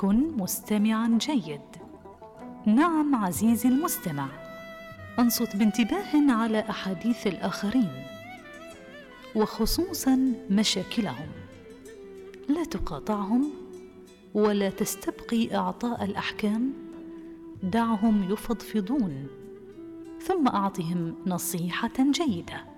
كن مستمعا جيد. نعم عزيزي المستمع، أنصت بانتباه على أحاديث الآخرين وخصوصا مشاكلهم، لا تقاطعهم ولا تستبقي إعطاء الأحكام، دعهم يفضفضون ثم أعطهم نصيحة جيدة.